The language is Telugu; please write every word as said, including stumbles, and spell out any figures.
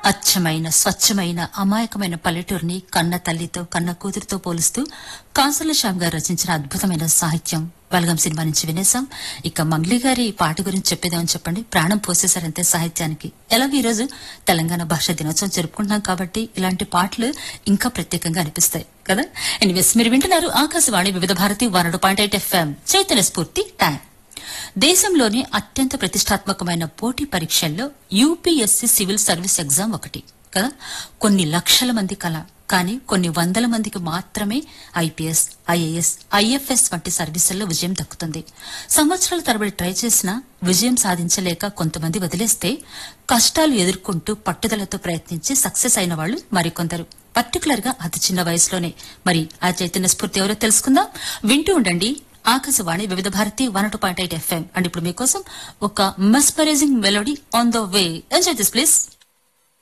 అచ్చమైన స్వచ్ఛమైన అమాయకమైన పల్లెటూరిని కన్న తల్లితో కన్న కూతురుతో పోలుస్తూ కాసుల శ్యామ్ గారు రచించిన అద్భుతమైన సాహిత్యం బలగం సినిమా నుంచి వినేశాం. ఇక మంగ్లీ గారి పాట గురించి చెప్పేదేమని చెప్పండి. ప్రాణం పోసేశారంతే సాహిత్యానికి. ఎలాగో ఈ రోజు తెలంగాణ భాషా దినోత్సవం జరుపుకుంటున్నాం కాబట్టి ఇలాంటి పాటలు ఇంకా ప్రత్యేకంగా అనిపిస్తాయి కదా. ఎనీవేస్, మీరు వింటున్నారు ఆకాశవాణి వివిధ Bharati one point eight FM Chaitanya స్ఫూర్తి టైం. దేశంలోని అత్యంత ప్రతిష్టాత్మకమైన పోటీ పరీక్షల్లో యూపీఎస్సీ సివిల్ సర్వీస్ ఎగ్జామ్ ఒకటి కదా. కొన్ని లక్షల మంది కల, కానీ కొన్ని వందల మందికి మాత్రమే ఐపీఎస్, ఐఏఎస్, ఐఎఫ్ఎస్ వంటి సర్వీసుల్లో విజయం దక్కుతుంది. సంవత్సరాల తరబడి ట్రై చేసినా విజయం సాధించలేక కొంతమంది వదిలేస్తే, కష్టాలు ఎదుర్కొంటూ పట్టుదలతో ప్రయత్నించి సక్సెస్ అయిన వాళ్లు మరికొందరు. పర్టికులర్ గా అతి చిన్న వయసులోనే. మరి ఆ చైతన్య స్ఫూర్తి ఎవరో తెలుసుకుందాం. వింటూ ఉండండి ఆకాశవాణి వివిధ Bharati one two point eight FM. And ఇప్పుడు మీకోసం ఒక mesmerising melody on the way. Enjoy this please.